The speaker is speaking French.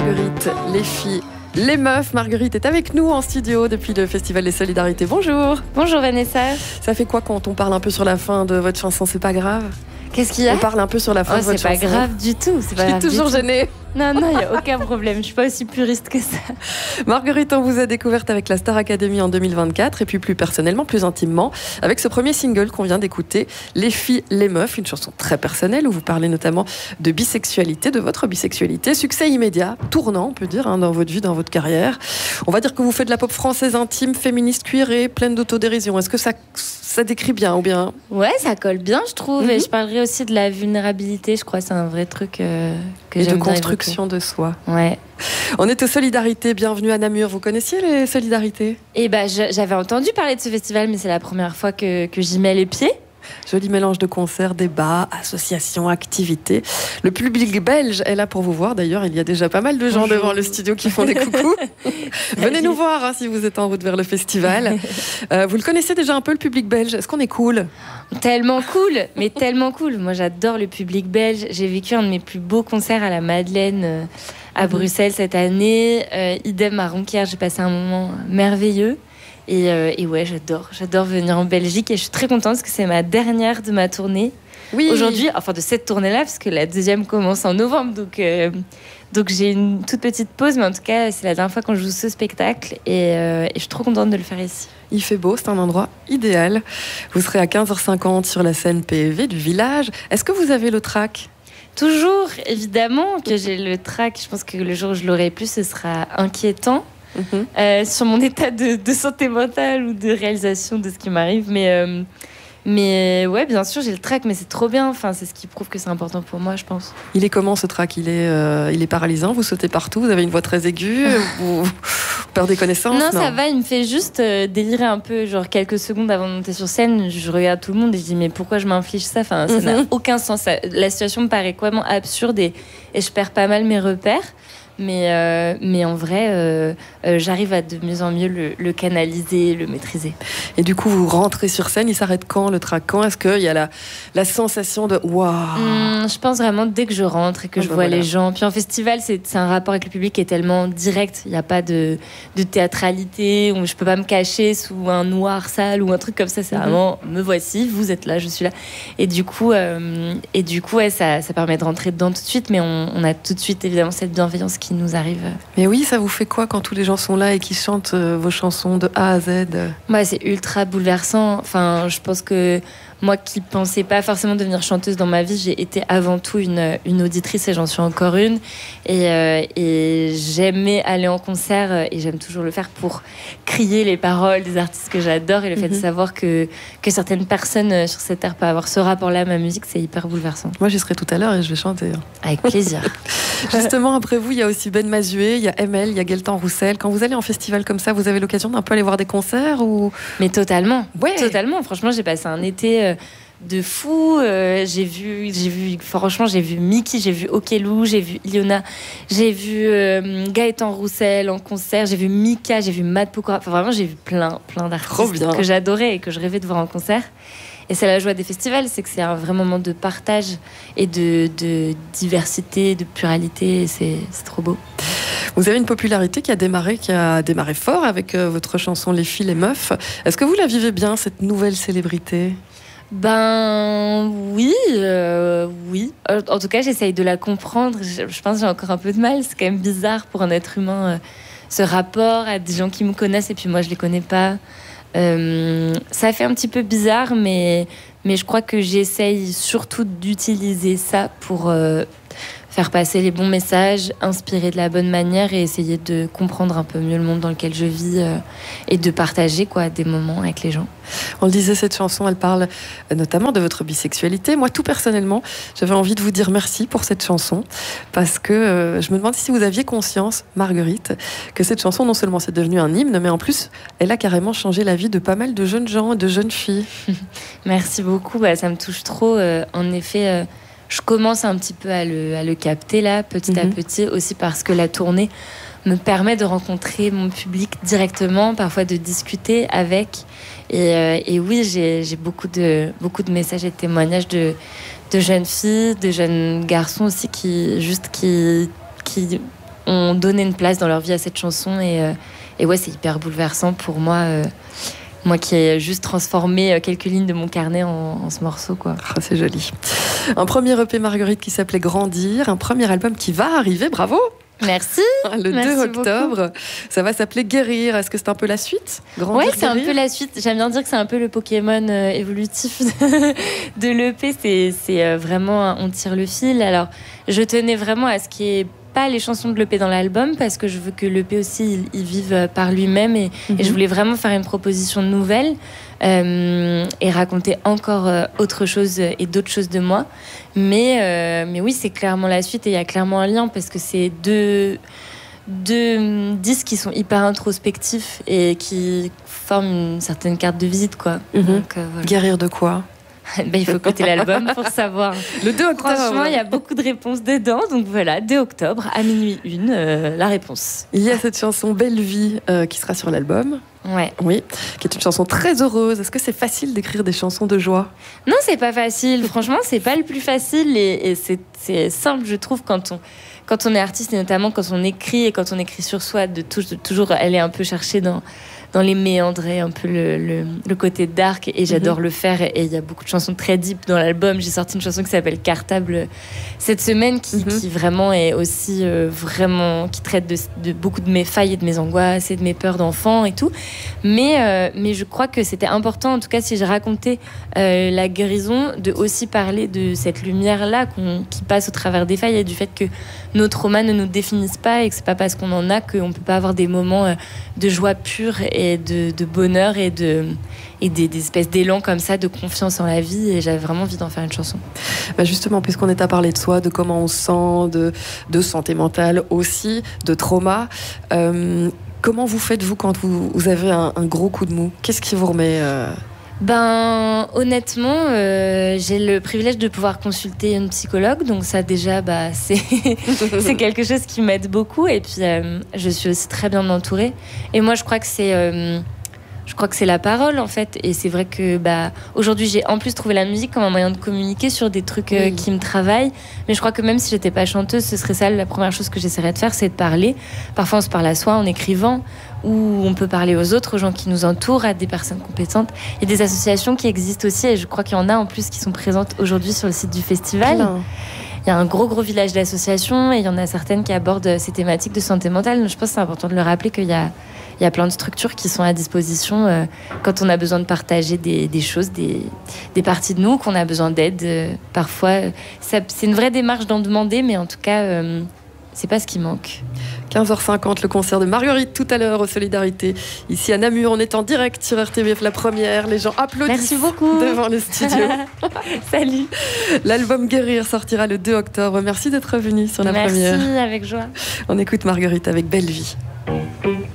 Marguerite, les filles, les meufs. Marguerite est avec nous en studio depuis le Festival des Solidarités. Bonjour. Bonjour Vanessa. Ça fait quoi quand on parle un peu sur la fin de votre chanson? C'est pas grave? Qu'est-ce qu'il y a? On parle un peu sur la fin de votre chanson. C'est pas grave du tout. Je suis toujours gênée. Non, il n'y a aucun problème. Je suis pas aussi puriste que ça. Marguerite, on vous a découverte avec la Star Academy en 2024 et puis plus personnellement, plus intimement, avec ce premier single qu'on vient d'écouter, Les filles, les meufs, une chanson très personnelle où vous parlez notamment de bisexualité, de votre bisexualité. Succès immédiat, tournant, on peut dire, dans votre vie, dans votre carrière. On va dire que vous faites de la pop française intime, féministe, queerée, pleine d'autodérision. Est-ce que ça décrit bien ou bien? Ouais, ça colle bien, je trouve. Et je parlerai aussi de la vulnérabilité. Je crois que c'est un vrai truc que j'aime bien. De construction de soi. Ouais. On est aux Solidarités. Bienvenue à Namur. Vous connaissiez les Solidarités? Eh ben, j'avais entendu parler de ce festival, mais c'est la première fois que j'y mets les pieds. Joli mélange de concerts, débats, associations, activités. Le public belge est là pour vous voir. D'ailleurs, il y a déjà pas mal de gens devant le studio qui font des coucous. Venez nous voir si vous êtes en route vers le festival. Vous le connaissez déjà un peu, le public belge? Est-ce qu'on est cool? Tellement cool, mais tellement cool. Moi, j'adore le public belge. J'ai vécu un de mes plus beaux concerts à la Madeleine à Bruxelles cette année. Idem à Ronquière, j'ai passé un moment merveilleux. Et ouais, j'adore venir en Belgique et je suis très contente parce que c'est ma dernière de ma tournée. Oui. Aujourd'hui, enfin de cette tournée-là, parce que la deuxième commence en novembre, donc j'ai une toute petite pause, mais en tout cas, c'est la dernière fois qu'on joue ce spectacle et je suis trop contente de le faire ici. Il fait beau, c'est un endroit idéal. Vous serez à 15h50 sur la scène PEV du village. Est-ce que vous avez le track? Toujours, évidemment que j'ai le track. Je pense que le jour où je l'aurai plus, ce sera inquiétant. Sur mon état de santé mentale ou de réalisation de ce qui m'arrive, mais ouais, bien sûr j'ai le track, mais c'est trop bien, enfin, c'est ce qui prouve que c'est important pour moi, je pense. Il est comment ce track? Il est paralysant, vous sautez partout, vous avez une voix très aiguë, vous perdez connaissance? Non, ça va, il me fait juste délirer un peu, genre quelques secondes avant de monter sur scène, je regarde tout le monde et je dis mais pourquoi je m'inflige ça? Enfin, ça n'a aucun sens, la situation me paraît complètement absurde et je perds pas mal mes repères. Mais en vrai, j'arrive à de mieux en mieux le canaliser, le maîtriser. Et du coup, vous rentrez sur scène, il s'arrête quand le track? Quand est-ce qu'il y a la sensation de waouh? Je pense vraiment dès que je rentre et que je vois les gens. Puis en festival, c'est un rapport avec le public qui est tellement direct. Il n'y a pas de théâtralité où je peux pas me cacher sous un noir sale ou un truc comme ça. C'est vraiment me voici, vous êtes là, je suis là. Et du coup, ouais, ça permet de rentrer dedans tout de suite. Mais on a tout de suite évidemment cette bienveillance qui nous arrive. Mais oui, ça vous fait quoi quand tous les gens sont là et qui chantent vos chansons de A à Z? Ouais, c'est ultra bouleversant. Enfin, je pense que moi qui pensais pas forcément devenir chanteuse dans ma vie, j'ai été avant tout une auditrice et j'en suis encore une. Et j'aimais aller en concert et j'aime toujours le faire pour crier les paroles des artistes que j'adore et le fait de savoir que certaines personnes sur cette terre peuvent avoir ce rapport-là à ma musique, c'est hyper bouleversant. Moi, j'y serai tout à l'heure et je vais chanter. Avec plaisir. Justement, après vous, il y a aussi Ben Mazué, il y a ML, il y a Gaëtan Roussel. Quand vous allez en festival comme ça, vous avez l'occasion d'un peu aller voir des concerts ou... Mais totalement. Ouais. Totalement. Franchement, j'ai passé un été de fou. J'ai vu Mickey, j'ai vu Okelou, j'ai vu Iona, j'ai vu Gaëtan Roussel en concert, j'ai vu Mika, j'ai vu Matt Pokora. Enfin, vraiment, j'ai vu plein d'artistes que j'adorais et que je rêvais de voir en concert. Et c'est la joie des festivals, c'est que c'est un vrai moment de partage et de diversité, de pluralité. C'est trop beau. Vous avez une popularité qui a démarré fort avec votre chanson Les filles, les meufs. Est-ce que vous la vivez bien, cette nouvelle célébrité? Ben oui. En tout cas, j'essaye de la comprendre. Je pense que j'ai encore un peu de mal. C'est quand même bizarre pour un être humain, ce rapport à des gens qui me connaissent et puis moi, je les connais pas. Ça fait un petit peu bizarre, mais je crois que j'essaye surtout d'utiliser ça pour faire passer les bons messages, inspirer de la bonne manière et essayer de comprendre un peu mieux le monde dans lequel je vis et de partager des moments avec les gens. On le disait, cette chanson, elle parle notamment de votre bisexualité. Moi, tout personnellement, j'avais envie de vous dire merci pour cette chanson parce que je me demande si vous aviez conscience, Marguerite, que cette chanson, non seulement c'est devenu un hymne, mais en plus, elle a carrément changé la vie de pas mal de jeunes gens, de jeunes filles. Merci beaucoup, ça me touche trop. En effet, je commence un petit peu à le capter là, petit à petit, aussi parce que la tournée me permet de rencontrer mon public directement, parfois de discuter avec. Et oui, j'ai beaucoup de messages et de témoignages de jeunes filles, de jeunes garçons aussi qui ont donné une place dans leur vie à cette chanson. Et ouais, c'est hyper bouleversant pour moi. Moi qui ai juste transformé quelques lignes de mon carnet en ce morceau, quoi. Oh, c'est joli. Un premier EP Marguerite qui s'appelait Grandir, un premier album qui va arriver, bravo! Merci. Le Merci 2 octobre, beaucoup. Ça va s'appeler Guérir. Est-ce que c'est un peu la suite? Grandir, ouais, c'est un guérir peu la suite. J'aime bien dire que c'est un peu le Pokémon évolutif de l'EP. C'est vraiment, on tire le fil. Alors, je tenais vraiment à ce qu'il n'y ait pas les chansons de l'EP dans l'album parce que je veux que l'EP aussi il vive par lui-même et je voulais vraiment faire une proposition nouvelle et raconter encore autre chose et d'autres choses de moi. Mais oui, c'est clairement la suite et il y a clairement un lien parce que c'est deux disques qui sont hyper introspectifs et qui forment une certaine carte de visite, quoi. Donc, voilà. Guérir de quoi? Il faut écouter l'album pour savoir. Le 2 octobre. Franchement, il y a beaucoup de réponses dedans. Donc voilà, 2 octobre à minuit 1, la réponse. Il y a cette chanson Belle Vie qui sera sur l'album. Ouais. Oui, qui est une chanson très heureuse. Est-ce que c'est facile d'écrire des chansons de joie? Non, c'est pas facile. Franchement, c'est pas le plus facile et c'est simple, je trouve, quand on est artiste et notamment quand on écrit et quand on écrit sur soi, de toujours aller un peu chercher dans les méandres et un peu le côté dark et j'adore le faire et il y a beaucoup de chansons très deep dans l'album. J'ai sorti une chanson qui s'appelle Cartable cette semaine qui vraiment est aussi vraiment qui traite de beaucoup de mes failles et de mes angoisses et de mes peurs d'enfant et tout, mais je crois que c'était important, en tout cas si j'ai raconté la guérison, de aussi parler de cette lumière là qui passe au travers des failles et du fait que nos traumas ne nous définissent pas et que c'est pas parce qu'on en a qu'on peut pas avoir des moments de joie pure et de bonheur et des espèces d'élan comme ça, de confiance en la vie, et j'avais vraiment envie d'en faire une chanson. Bah justement, puisqu'on est à parler de soi, de comment on se sent, de santé mentale aussi, de trauma, comment vous faites, vous, quand vous avez un gros coup de mou? Qu'est-ce qui vous remet Ben, honnêtement, j'ai le privilège de pouvoir consulter une psychologue, donc ça déjà, c'est quelque chose qui m'aide beaucoup. Et puis, je suis aussi très bien entourée. Et moi, je crois que c'est la parole, en fait. Et c'est vrai que aujourd'hui, j'ai en plus trouvé la musique comme un moyen de communiquer sur des trucs qui me travaillent. Mais je crois que même si j'étais pas chanteuse, ce serait ça la première chose que j'essaierais de faire, c'est de parler. Parfois, on se parle à soi en écrivant, ou on peut parler aux autres, aux gens qui nous entourent, à des personnes compétentes. Il y a des associations qui existent aussi, et je crois qu'il y en a en plus qui sont présentes aujourd'hui sur le site du festival. Il y a un gros village d'associations, et il y en a certaines qui abordent ces thématiques de santé mentale. Donc je pense que c'est important de le rappeler qu'il y a plein de structures qui sont à disposition quand on a besoin de partager des choses, des parties de nous, qu'on a besoin d'aide. Parfois, c'est une vraie démarche d'en demander, mais en tout cas, c'est pas ce qui manque. 15h50, le concert de Marguerite tout à l'heure aux Solidarités. Ici à Namur, on est en direct sur RTBF, la première. Les gens applaudissent devant le studio. Salut. L'album Guérir sortira le 2 octobre. Merci d'être venu sur la première. Merci, avec joie. On écoute Marguerite avec Belle Vie.